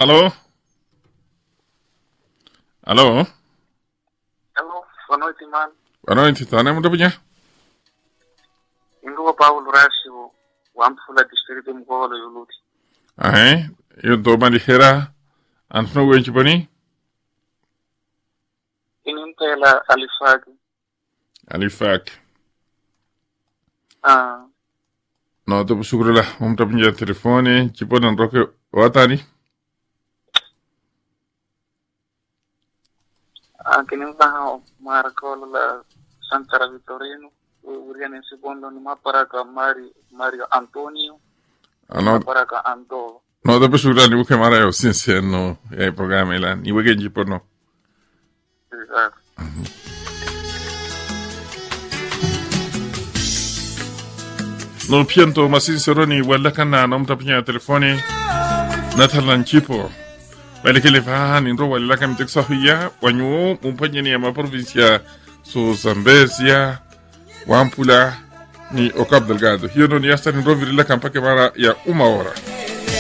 Alô? Alô? Alô, boa noite, mano. Boa noite, tá muito bem? Ingo Paulo Rasho, Wampula District Mgolo Yuluti. Eu tô mandihera, antno wenchi bani? Inimtela Alifag. Alifak. No, to busugrula, tapinja telefone, tipo nan roke watani? Kinimbaha Marcolo la Santara Vitorino, Uriane Secondo Nima Paraca Mario Antonio, Paraca Anto. No, to busugrula ni buke mara yo sincero, programa ila, ni wege jipo no. Exacto. No piento ma sincero ni wala kana nom tapinja telefone, natalan chipo. Wale kele fahani ndo wale laka mteksahiya wanyu mumpanye ni ama provincia so Zambezia Wampula ni Ocap Delgado. Hiyo ndo ni hasta ndo virila kampake mara ya 1 hora.